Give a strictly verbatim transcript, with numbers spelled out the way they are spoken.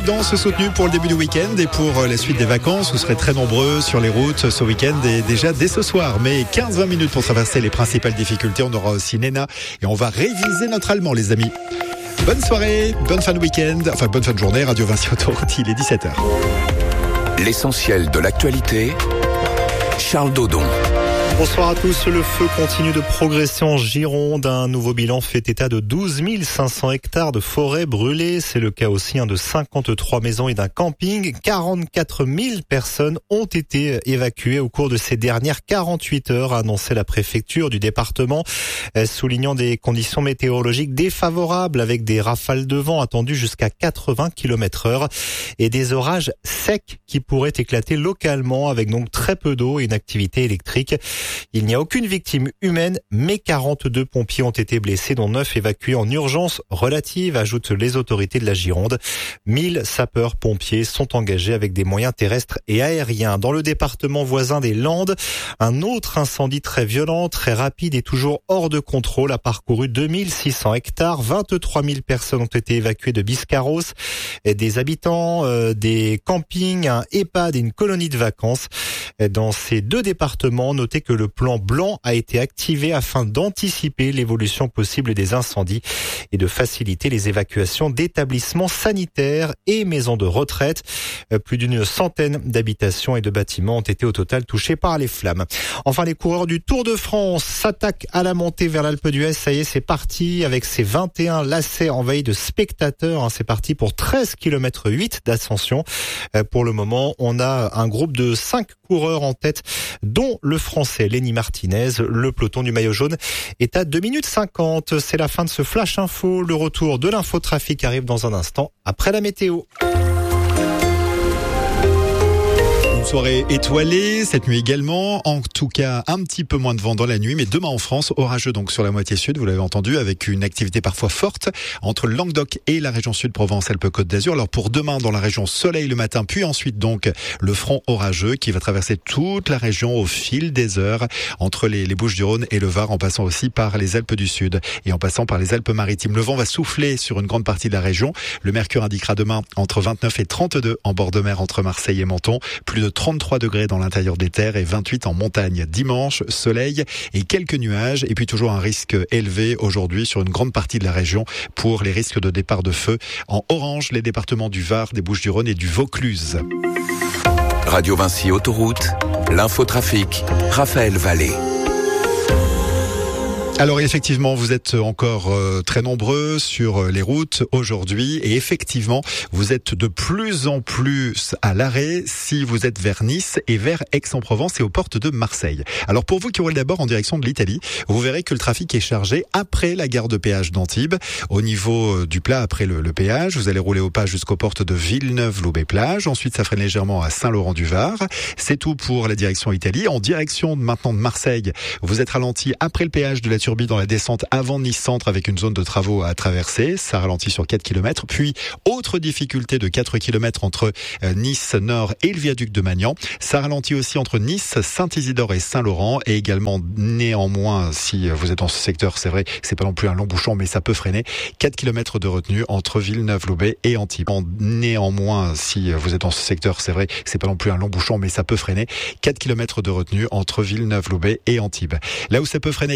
prudence soutenue pour le début du week-end et pour la suite des vacances. Vous serez très nombreux sur les routes ce week-end et déjà dès ce soir. Mais quinze à vingt minutes pour traverser les principales difficultés. On aura aussi Nena et on va réviser notre allemand, les amis. Bonne soirée, bonne fin de week-end, enfin bonne fin de journée. Radio Vinci Autoroute, il est dix-sept heures. L'essentiel de l'actualité, Charles Dodon. Bonsoir à tous. Le feu continue de progresser en Gironde. Un nouveau bilan fait état de douze mille cinq cents hectares de forêt brûlés. C'est le cas aussi de cinquante-trois maisons et d'un camping. quarante-quatre mille personnes ont été évacuées au cours de ces dernières quarante-huit heures, a annoncé la préfecture du département, soulignant des conditions météorologiques défavorables avec des rafales de vent attendues jusqu'à quatre-vingts kilomètres heure et des orages secs qui pourraient éclater localement avec donc très peu d'eau et une activité électrique. Il n'y a aucune victime humaine, mais quarante-deux pompiers ont été blessés, dont neuf évacués en urgence relative, ajoutent les autorités de la Gironde. mille sapeurs-pompiers sont engagés avec des moyens terrestres et aériens. Dans le département voisin des Landes, un autre incendie très violent, très rapide et toujours hors de contrôle a parcouru deux mille six cents hectares. vingt-trois mille personnes ont été évacuées de Biscarros. Des habitants, euh, des campings, un EHPAD et une colonie de vacances. Dans ces deux départements, notez que le plan blanc a été activé afin d'anticiper l'évolution possible des incendies et de faciliter les évacuations d'établissements sanitaires et maisons de retraite. Plus d'une centaine d'habitations et de bâtiments ont été au total touchés par les flammes. Enfin, les coureurs du Tour de France s'attaquent à la montée vers l'Alpe d'Huez. Ça y est, c'est parti avec ses vingt et un lacets envahis de spectateurs. C'est parti pour treize kilomètres huit d'ascension. Pour le moment, on a un groupe de cinq coureurs en tête, dont le Français Lenny Martinez. Le peloton du maillot jaune est à deux minutes cinquante. C'est la fin de ce Flash Info. Le retour de l'infotrafic arrive dans un instant après la météo. Soirée étoilée, cette nuit également, en tout cas un petit peu moins de vent dans la nuit, mais demain en France, orageux donc sur la moitié sud, vous l'avez entendu, avec une activité parfois forte entre le Languedoc et la région sud Provence-Alpes-Côte d'Azur. Alors pour demain dans la région soleil le matin, puis ensuite donc le front orageux qui va traverser toute la région au fil des heures, entre les, les Bouches-du-Rhône et le Var, en passant aussi par les Alpes du Sud et en passant par les Alpes-Maritimes. Le vent va souffler sur une grande partie de la région. Le mercure indiquera demain entre vingt-neuf et trente-deux en bord de mer entre Marseille et Menton, plus de trente-trois degrés dans l'intérieur des terres et vingt-huit en montagne. Dimanche, soleil et quelques nuages et puis toujours un risque élevé aujourd'hui sur une grande partie de la région pour les risques de départ de feu. En orange, les départements du Var, des Bouches-du-Rhône et du Vaucluse. Radio Vinci Autoroute, l'infotrafic, Raphaël Vallée. Alors effectivement, vous êtes encore euh, très nombreux sur les routes aujourd'hui et effectivement, vous êtes de plus en plus à l'arrêt si vous êtes vers Nice et vers Aix-en-Provence et aux portes de Marseille. Alors pour vous qui roulez d'abord en direction de l'Italie, vous verrez que le trafic est chargé après la gare de péage d'Antibes. Au niveau du plat après le, le péage, vous allez rouler au pas jusqu'aux portes de Villeneuve-Loubet-Plage. Ensuite, ça freine légèrement à Saint-Laurent-du-Var. C'est tout pour la direction Italie. En direction maintenant de Marseille, vous êtes ralenti après le péage de la Turbie dans la descente avant Nice Centre avec une zone de travaux à traverser. Ça ralentit sur quatre kilomètres. Puis, autre difficulté de quatre kilomètres entre Nice Nord et le viaduc de Magnan. Ça ralentit aussi entre Nice, Saint-Isidore et Saint-Laurent. Et également, néanmoins, si vous êtes dans ce secteur, c'est vrai, c'est pas non plus un long bouchon, mais ça peut freiner. quatre kilomètres de retenue entre Villeneuve-Loubet et Antibes. Néanmoins, si vous êtes dans ce secteur, c'est vrai, c'est pas non plus un long bouchon, mais ça peut freiner. quatre kilomètres de retenue entre Villeneuve-Loubet et Antibes. Là où ça peut freiner